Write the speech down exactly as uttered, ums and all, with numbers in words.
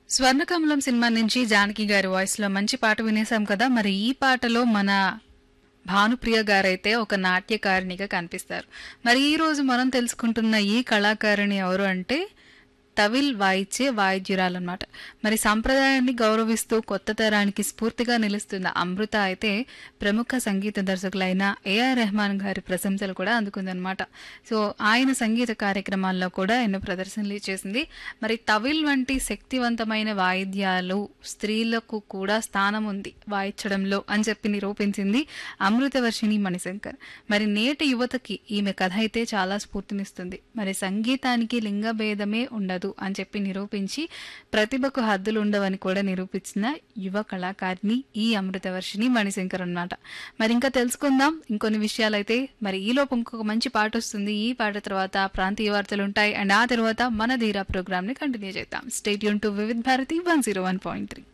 స్వర్ణకమలం cinema నుంచి జానకి గారి voice లో మంచి పాట వినేసాం కదా. మరి ఈ పాటలో మన భానుప్రియ గారైతే ఒక నాట్యకారిణిగా కనిపిస్తారు. మరి ఈ రోజు మనం తెలుసుకుంటున్న ఈ కళాకారిణి ఎవరు అంటే తవిల్ వాయిచ్చే వాయిద్యురాలన్నమాట. మరి సంప్రదాయాన్ని గౌరవిస్తూ కొత్త తరానికి స్ఫూర్తిగా నిలుస్తున్న అమృత అయితే ప్రముఖ సంగీత దర్శకులైన ఏఆర్ రెహమాన్ గారి ప్రశంసలు కూడా అందుకుందనమాట. సో ఆయన సంగీత కార్యక్రమాల్లో కూడా ఎన్నో ప్రదర్శనలు చేసింది. మరి తవిల్ వంటి శక్తివంతమైన వాయిద్యాలు స్త్రీలకు కూడా స్థానం ఉంది వాయించడంలో అని చెప్పి నిరూపించింది అమృతవర్షిణి మణిశంకర్. మరి నేటి యువతకి ఈమె కథ అయితే చాలా స్ఫూర్తినిస్తుంది. మరి సంగీతానికి లింగ భేదమే ఉండదు అని చెప్పి నిరూపించి ప్రతిభకు హద్దులు ఉండవని కూడా నిరూపించిన యువ కళాకారిణి ఈ అమృతవర్షిణి మణిశంకర్ అన్నమాట. మరి ఇంకా తెలుసుకుందాం ఇంకొన్ని విషయాలైతే. మరి ఈ లోపు ఇంకొక మంచి పాట వస్తుంది. ఈ పాట తర్వాత ప్రాంతీయ వార్తలు ఉంటాయి. అండ్ ఆ తర్వాత మన ధీరా ప్రోగ్రామ్ ని కంటిన్యూ చేద్దాం. Stay tune to Vividh Bharati one zero one point three.